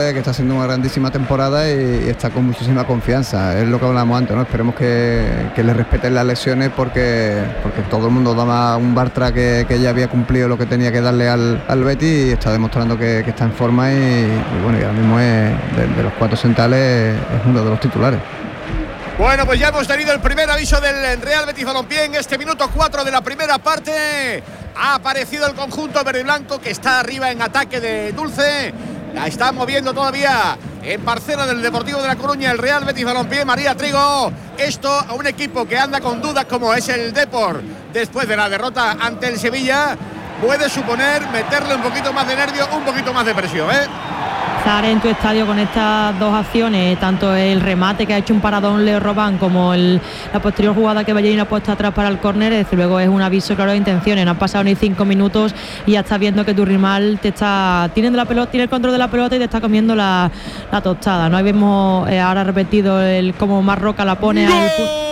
que está haciendo una grandísima temporada y está con muchísima confianza. Es lo que hablábamos antes, ¿no? Esperemos que le respeten las lesiones porque todo el mundo daba un Bartra que ya había cumplido lo que tenía que darle al Betis y está demostrando que está en forma y bueno, y ahora mismo es de los 4 centrales es uno de los titulares. Bueno, pues ya hemos tenido el primer aviso del Real Betis Balompié en este minuto 4 de la primera parte. Ha aparecido el conjunto verde y blanco que está arriba en ataque de Dulce. La está moviendo todavía en parcela del Deportivo de La Coruña el Real Betis Balompié. María Trigo, esto a un equipo que anda con dudas como es el Depor después de la derrota ante el Sevilla puede suponer meterle un poquito más de nervio, un poquito más de presión, ¿eh? Estar en tu estadio con estas dos acciones, tanto el remate que ha hecho un paradón Leo Robán como la posterior jugada que Bellerín ha puesto atrás para el córner, desde luego es un aviso claro de intenciones. No han pasado ni 5 minutos y ya estás viendo que tu rival tiene el control de la pelota y te está comiendo la tostada, ¿no? Ahí vemos ahora repetido cómo Marroca la pone al